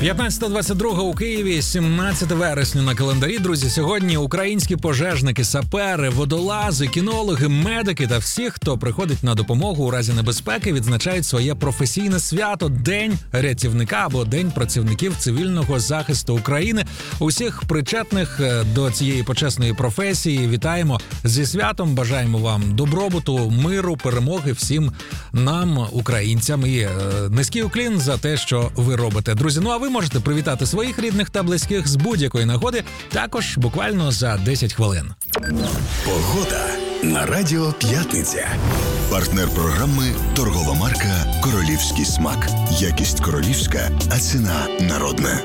15:22 у Києві, 17 вересня на календарі. Друзі, сьогодні українські пожежники, сапери, водолази, кінологи, медики та всі, хто приходить на допомогу у разі небезпеки, відзначають своє професійне свято – День рятівника або День працівників цивільного захисту України. Усіх причетних до цієї почесної професії вітаємо зі святом, бажаємо вам добробуту, миру, перемоги всім нам, українцям, і низький уклін за те, що ви робите. Друзі, ну а ви можете привітати своїх рідних та близьких з будь-якої нагоди також буквально за 10 хвилин. Погода на Радіо П'ятниця. Партнер програми – торгова марка «Королівський смак». Якість королівська, а ціна народна.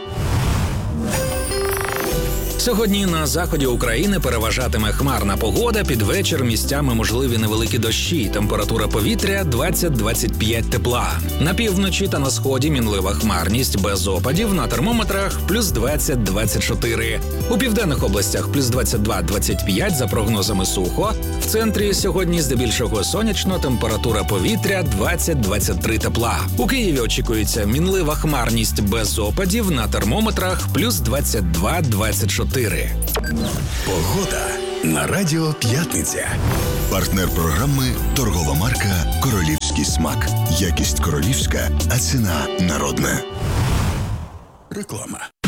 Сьогодні на заході України переважатиме хмарна погода, під вечір місцями можливі невеликі дощі, температура повітря 20-25 тепла. На півночі та на сході мінлива хмарність без опадів, на термометрах плюс 20-24. У південних областях плюс 22-25 за прогнозами сухо. В центрі сьогодні здебільшого сонячно, температура повітря 20-23 тепла. У Києві очікується мінлива хмарність без опадів, на термометрах плюс 22-24. Погода на Радіо П'ятниця. Партнер програми – торгова марка «Королівський смак». Якість королівська, а ціна народна. Реклама.